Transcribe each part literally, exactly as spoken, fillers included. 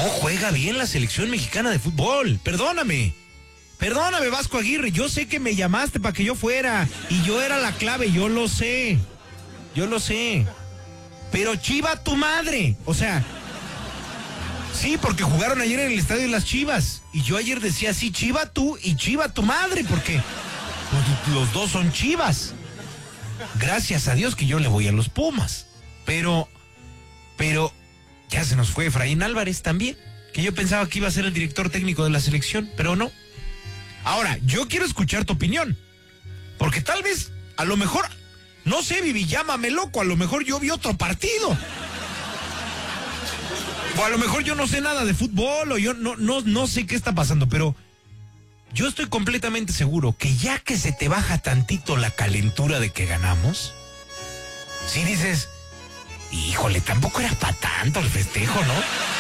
juega bien la selección mexicana de fútbol. Perdóname. Perdóname, Vasco Aguirre. Yo sé que me llamaste para que yo fuera. Y yo era la clave, yo lo sé. Yo lo sé. Pero chiva tu madre. O sea, sí, porque jugaron ayer en el estadio de las Chivas. Y yo ayer decía, sí, chiva tú y chiva tu madre, porque pues, los dos son Chivas. Gracias a Dios que yo le voy a los Pumas. Pero, pero, ya se nos fue Efraín Álvarez también, que yo pensaba que iba a ser el director técnico de la selección, pero no. Ahora, yo quiero escuchar tu opinión, porque tal vez, a lo mejor, no sé, Vivi, llámame loco, a lo mejor yo vi otro partido. O a lo mejor yo no sé nada de fútbol, o yo no, no, no sé qué está pasando, pero yo estoy completamente seguro que ya que se te baja tantito la calentura de que ganamos, si dices, híjole, tampoco era para tanto el festejo, ¿no?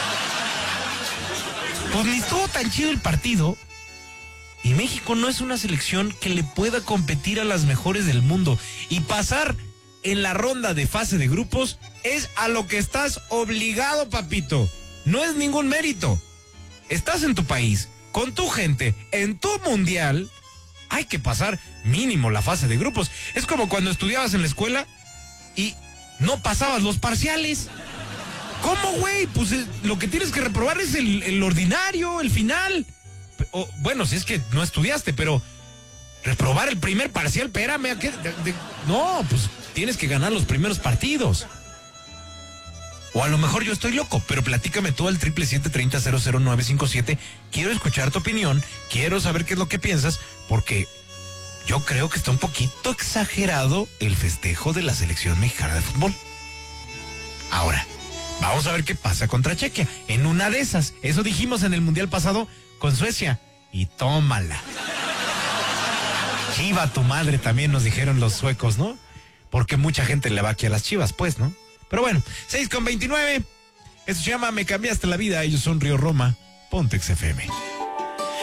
Pues ni estuvo tan chido el partido. Y México no es una selección que le pueda competir a las mejores del mundo. Y pasar en la ronda de fase de grupos es a lo que estás obligado, papito. No es ningún mérito. Estás en tu país, con tu gente, en tu mundial. Hay que pasar mínimo la fase de grupos. Es como cuando estudiabas en la escuela y no pasabas los parciales. ¿Cómo, güey? Pues eh, lo que tienes que reprobar es el, el ordinario, el final. O, bueno, si es que no estudiaste, pero reprobar el primer parcial, espérame, ¿qué? De, de, no, pues tienes que ganar los primeros partidos. O a lo mejor yo estoy loco, pero platícame tú al triple siete treinta cero cero nueve cinco siete. Quiero escuchar tu opinión, quiero saber qué es lo que piensas, porque yo creo que está un poquito exagerado el festejo de la selección mexicana de fútbol. Ahora, vamos a ver qué pasa contra Chequia. En una de esas, eso dijimos en el Mundial pasado con Suecia. Y tómala. Chiva tu madre, también nos dijeron los suecos, ¿no? Porque mucha gente le va aquí a las Chivas, pues, ¿no? Pero bueno, seis con veintinueve. Esto se llama Me Cambiaste la Vida. Ellos son Río Roma. Pontex F M.